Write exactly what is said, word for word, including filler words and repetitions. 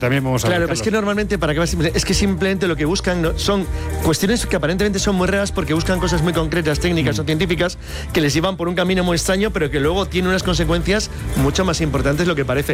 También vamos a Claro, ver, pero es que normalmente, para que veas, es que simplemente lo que buscan no, son cuestiones que aparentemente son muy raras porque buscan cosas muy concretas, técnicas mm. o científicas que les llevan por un camino muy extraño, pero que luego tienen unas consecuencias mucho más importantes de lo que parece.